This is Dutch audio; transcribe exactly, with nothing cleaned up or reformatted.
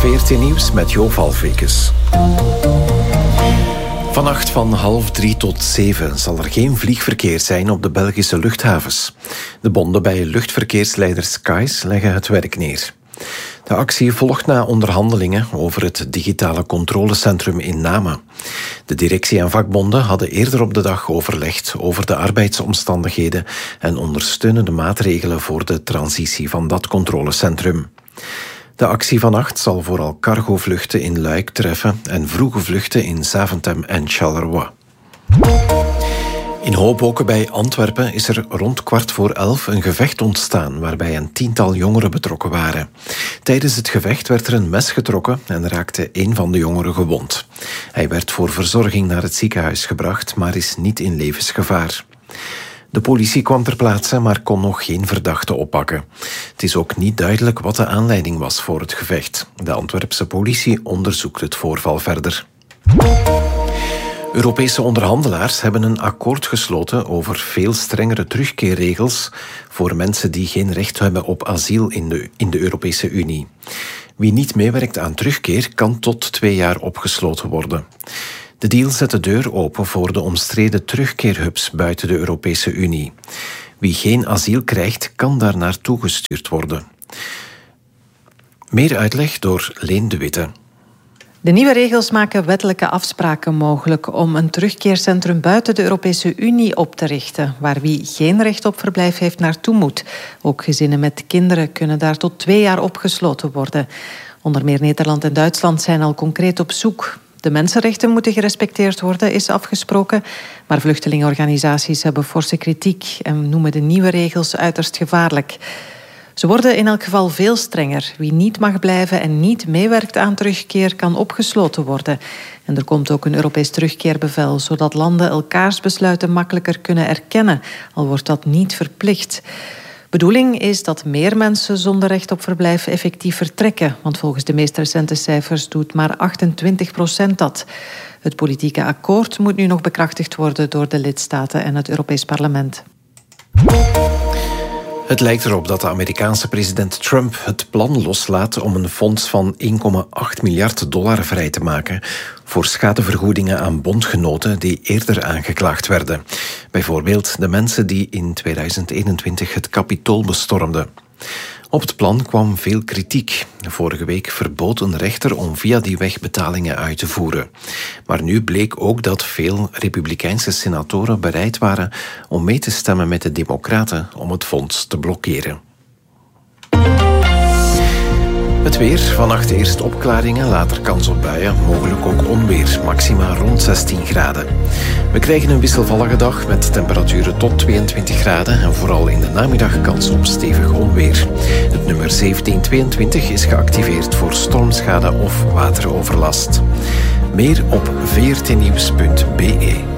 V R T Nieuws met Jo Valvekes. Vannacht van half drie tot zeven zal er geen vliegverkeer zijn op de Belgische luchthavens. De bonden bij luchtverkeersleider Skies leggen het werk neer. De actie volgt na onderhandelingen over het digitale controlecentrum in Namen. De directie en vakbonden hadden eerder op de dag overlegd over de arbeidsomstandigheden en ondersteunende maatregelen voor de transitie van dat controlecentrum. De actie vannacht zal vooral cargovluchten in Luik treffen en vroege vluchten in Zaventem en Charleroi. In Hoboken bij Antwerpen is er rond kwart voor elf een gevecht ontstaan waarbij een tiental jongeren betrokken waren. Tijdens het gevecht werd er een mes getrokken en raakte een van de jongeren gewond. Hij werd voor verzorging naar het ziekenhuis gebracht, maar is niet in levensgevaar. De politie kwam ter plaatse, maar kon nog geen verdachte oppakken. Het is ook niet duidelijk wat de aanleiding was voor het gevecht. De Antwerpse politie onderzoekt het voorval verder. Europese onderhandelaars hebben een akkoord gesloten over veel strengere terugkeerregels voor mensen die geen recht hebben op asiel in de, in de Europese Unie. Wie niet meewerkt aan terugkeer kan tot twee jaar opgesloten worden. De deal zet de deur open voor de omstreden terugkeerhubs buiten de Europese Unie. Wie geen asiel krijgt, kan daar naartoe gestuurd worden. Meer uitleg door Leen de Witte. De nieuwe regels maken wettelijke afspraken mogelijk om een terugkeercentrum buiten de Europese Unie op te richten, waar wie geen recht op verblijf heeft naartoe moet. Ook gezinnen met kinderen kunnen daar tot twee jaar opgesloten worden. Onder meer Nederland en Duitsland zijn al concreet op zoek. De mensenrechten moeten gerespecteerd worden, is afgesproken. Maar vluchtelingenorganisaties hebben forse kritiek en noemen de nieuwe regels uiterst gevaarlijk. Ze worden in elk geval veel strenger. Wie niet mag blijven en niet meewerkt aan terugkeer kan opgesloten worden. En er komt ook een Europees terugkeerbevel, zodat landen elkaars besluiten makkelijker kunnen erkennen, al wordt dat niet verplicht. Bedoeling is dat meer mensen zonder recht op verblijf effectief vertrekken, want volgens de meest recente cijfers doet maar achtentwintig procent dat. Het politieke akkoord moet nu nog bekrachtigd worden door de lidstaten en het Europees Parlement. Het lijkt erop dat de Amerikaanse president Trump het plan loslaat om een fonds van één komma acht miljard dollar vrij te maken voor schadevergoedingen aan bondgenoten die eerder aangeklaagd werden. Bijvoorbeeld de mensen die in tweeduizend eenentwintig het Capitool bestormden. Op het plan kwam veel kritiek. Vorige week verbood een rechter om via die weg betalingen uit te voeren. Maar nu bleek ook dat veel Republikeinse senatoren bereid waren om mee te stemmen met de Democraten om het fonds te blokkeren. Het weer. Vannacht eerst opklaringen, later kans op buien, mogelijk ook onweer. Maxima rond zestien graden. We krijgen een wisselvallige dag met temperaturen tot tweeëntwintig graden en vooral in de namiddag kans op stevig onweer. Het nummer zeventien tweeëntwintig is geactiveerd voor stormschade of wateroverlast. Meer op v r t nieuws punt b e.